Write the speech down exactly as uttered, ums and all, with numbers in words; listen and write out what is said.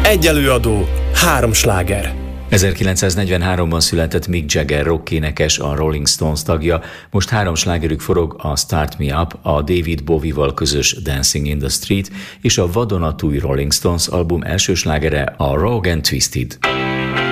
egy előadó, három sláger. ezerkilencszáznegyvenháromban született Mick Jagger rockénekes, a Rolling Stones tagja, most három slágerük forog, a Start Me Up, a David Bowie-val közös Dancing in the Street és a vadonatúj Rolling Stones album első slágere, a Raw and Twisted.